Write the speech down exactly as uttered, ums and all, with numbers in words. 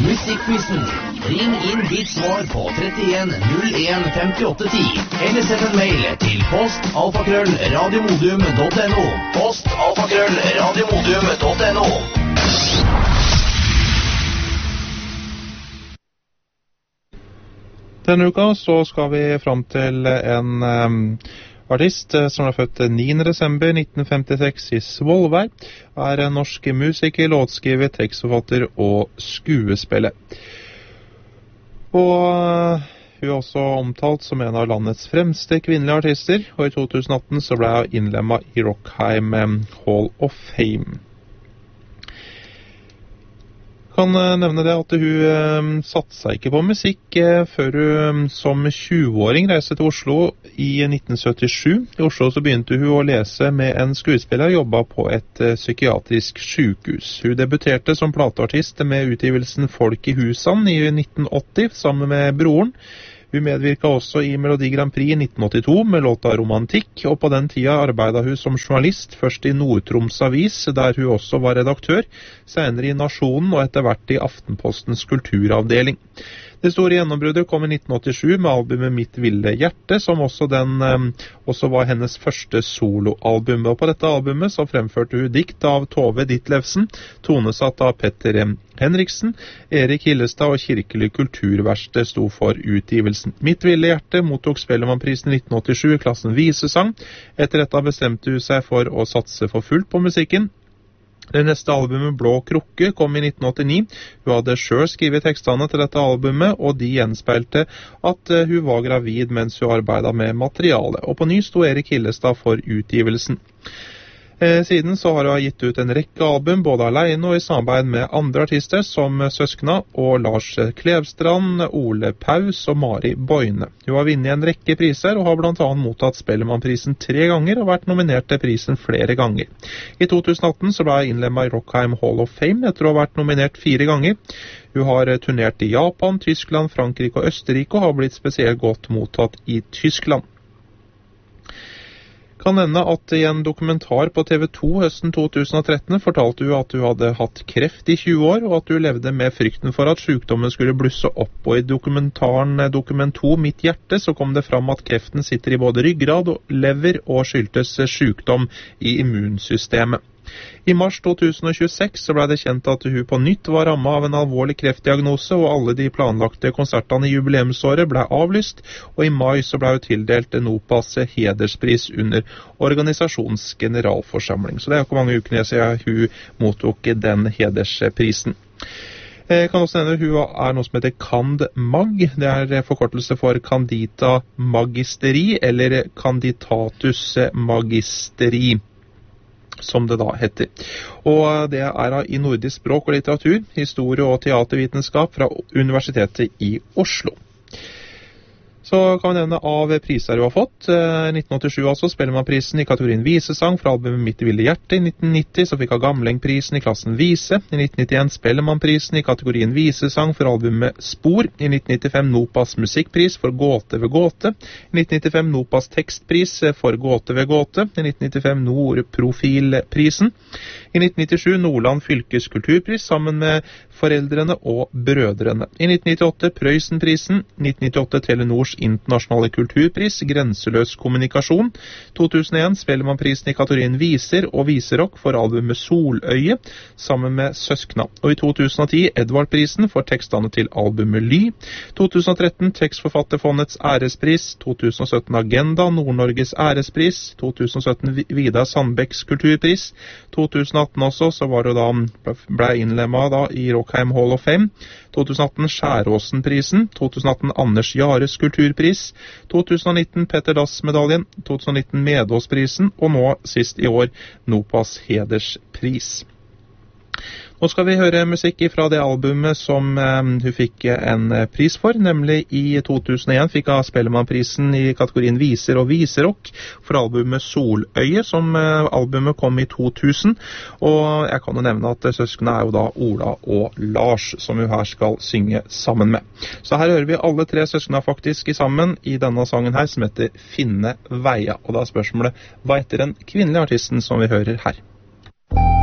Musikkquizen. Ring inn ditt svar på trettien null en femtiåtte ti. Eller send en mail til post alfakrøll radiomodium punktum no. Post alfakrøll radiomodium punktum no. Denne uka så skal vi fram til en um, artist som er født niende desember nitten femtiseks i Svolvær, er en norsk musiker, låtskriver, tekstforfatter og skuespiller. Og uh, hun er også omtalt som en av landets fremste kvinnelige artister, og i to tusen atten så ble hun innlemmet i Rockheim Hall of Fame. Kan nevne det at hun eh, satte seg ikke på musikk eh, før hun som tjue-åring reiste til Oslo i nitten syttisju. I Oslo så begynte hun å lese med en skuespiller og jobbet på et eh, psykiatrisk sykehus. Hun debuterte som plateartist med utgivelsen Folk i Husan i nitten åtti sammen med broren. Hun medvirket også i Melodi Grand Prix i nitten åttito med låta Romantikk, og på den tida arbeidet hun som journalist, først i Nord-Troms Avis, der hun også var redaktør, senere i Nasjonen og etter hvert i Aftenpostens kulturavdeling. Det store gjennombruddet kom i nitten åttisju med albumet Mitt Ville Hjerte, som også, den, eh, også var hennes første soloalbum. Og på dette albumet så fremførte hun dikt av Tove Ditlevsen, tonesatt av Petter Henriksen, Erik Hillestad og Kirkelig Kulturverksted sto for utgivelsen. Mitt Ville Hjerte mottok Spellemannprisen i nitten åttisju i klassen visesang. Etter dette bestemte hun seg for å satse for fullt på musikken. Det neste albumet, Blå Krukke, kom i nitten åttini. Hun hadde selv skrevet tekstene til dette albumet, og de gjenspeilte at hun var gravid mens hun arbeidet med materiale. Og på ny sto Erik Hillestad for utgivelsen. Eh, siden så har hun gitt ut en rekke album, både alene og i samarbeid med andre artister som Søskna og Lars Klevstrand, Ole Paus og Mari Boine. Hun har vunnet en rekke priser og har blant annet mottatt Spellemannprisen tre ganger og vært nominert til prisen flere ganger. I to tusen atten så ble hun innlemmet i Rockheim Hall of Fame etter å ha vært nominert fire ganger. Hun har turnert i Japan, Tyskland, Frankrike og Østerrike og har blitt spesielt godt mottatt i Tyskland. Kan nevne at i en dokumentar på T V to høsten to tusen tretten fortalte hun at hun hadde hatt kreft i tjue år, og at hun levde med frykten for at sykdommen skulle blusse opp. Og i dokumentaren Dokument to Mitt Hjerte så kom det fram at kreften sitter i både ryggrad og lever og skyldtes sykdom i immunsystemet. I mars to tusen tjueseks så ble det kjent at hun på nytt var rammet av en alvorlig kreftdiagnose, og alle de planlagte konsertene i jubileumsåret ble avlyst, og i mai så ble hun tildelt NOPAs hederspris under organisasjonens generalforsamling. Så det er ikke mange ukene siden hun mottok den hedersprisen. Jeg kan også nevne at hun er noe som heter Cand. Mag. Det er forkortelse for Candida Magisteri, eller Canditatus Magisteri, som det da heter. Og det er i nordisk språk og litteratur, historie og teatervitenskap fra Universitetet i Oslo. Så kan vi nevne av priser hun har fått. I nitten åttisju altså Spellemannprisen i kategorien visesang for albumet Mitt Ville Hjerte. I nitten nitti så fikk hun Gamlingprisen i klassen vise. I nitten nittien Spellemannprisen i kategorien visesang for albumet Spor. I nitten nittifem Nopas musikkpris for Gåte ved Gåte. I nitten nittifem Nopas tekstpris for Gåte ved Gåte. I nitten nittifem Nordprofilprisen. I nitten nittisju Nordland fylkes kulturpris sammen med Foreldrene og Brødrene. I nitten nittiåtte Prøysenprisen. nitten nittiåtte Telenors internasjonale kulturpris, Grenseløs kommunikasjon. to tusen og en Spellemannprisen i kategorien Viser og Viserock for albumet Soløye, sammen med Søskna. Og i to tusen og ti Edvardprisen for tekstene til albumet Ly. to tusen og tretten Tekstforfatterfondets ærespris. to tusen og sytten Agenda, Nord-Norges ærespris. to tusen og sytten Vidar Sandbecks kulturpris. to tusen og atten også, så var det da, ble innlemmet da i Rockheim Hall of Fame. to tusen og atten Skjæråsenprisen. to tusen og atten Anders Jares kulturpris. to tusen og nitten Petter Dass-medaljen. to tusen og nitten Medåsprisen. Og nå sist i år Nopas hederspris. Nå skal vi høre musikk fra det albumet som eh, hun fikk en pris for, nemlig i to tusen og en fikk hun Spellemannprisen i kategorien Viser og Viserock for albumet Soløye, som eh, albumet kom i to tusen. Og jeg kan jo nevne at søskene er jo da Ola og Lars, som hun her skal synge sammen med. Så her hører vi alle tre søskene faktisk i sammen i denne sangen her, som heter Finne Veia. Og da er spørsmålet, hva heter den kvinnelige artisten som vi hører her?